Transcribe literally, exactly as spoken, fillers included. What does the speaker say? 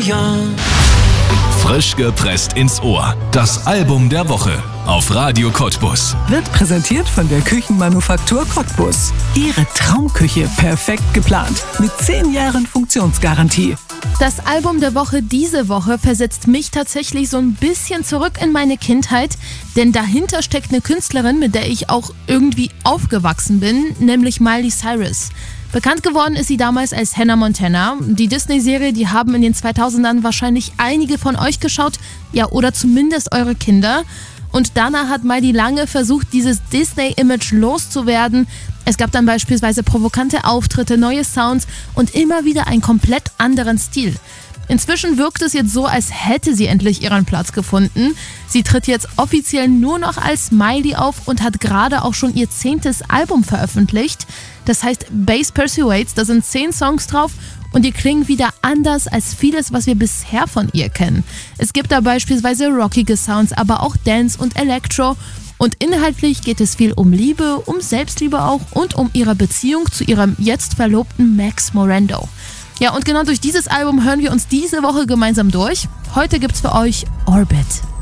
young. Frisch gepresst ins Ohr. Das Album der Woche auf Radio Cottbus. Wird präsentiert von der Küchenmanufaktur Cottbus. Ihre Traumküche perfekt geplant. Mit zehn Jahren Funktionsgarantie. Das Album der Woche diese Woche versetzt mich tatsächlich so ein bisschen zurück in meine Kindheit, denn dahinter steckt eine Künstlerin, mit der ich auch irgendwie aufgewachsen bin, nämlich Miley Cyrus. Bekannt geworden ist sie damals als Hannah Montana. Die Disney-Serie, die haben in den zweitausendern wahrscheinlich einige von euch geschaut, ja, oder zumindest eure Kinder. Und danach hat Miley lange versucht, dieses Disney-Image loszuwerden. Es gab dann beispielsweise provokante Auftritte, neue Sounds und immer wieder einen komplett anderen Stil. Inzwischen wirkt es jetzt so, als hätte sie endlich ihren Platz gefunden. Sie tritt jetzt offiziell nur noch als Miley auf und hat gerade auch schon ihr zehntes Album veröffentlicht. Das heißt Bass Persuades, da sind zehn Songs drauf und die klingen wieder anders als vieles, was wir bisher von ihr kennen. Es gibt da beispielsweise rockige Sounds, aber auch Dance und Electro. Und inhaltlich geht es viel um Liebe, um Selbstliebe auch und um ihre Beziehung zu ihrem jetzt Verlobten Max Morando. Ja, und genau durch dieses Album hören wir uns diese Woche gemeinsam durch. Heute gibt's für euch Orbit.